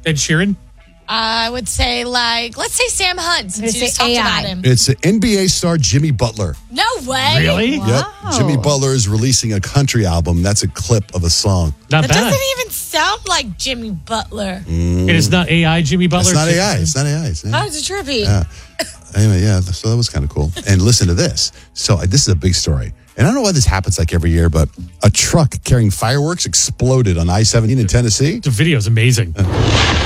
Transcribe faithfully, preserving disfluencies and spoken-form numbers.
Ed Sheeran? I would say, like, let's say Sam Hunt, since you say just talked A I. about him. It's N B A star Jimmy Butler. No way. Really? Yep. Jimmy Butler is releasing a country album. That's a clip of a song. Not That bad. doesn't even sound like Jimmy Butler. It is not A I, Jimmy Butler? It's not A I. It's not A I. It's How is it trippy? Yeah. Anyway, yeah, so that was kind of cool. And listen to this. So uh, this is a big story. And I don't know why this happens like every year, but a truck carrying fireworks exploded on I seventeen in Tennessee. The video is amazing.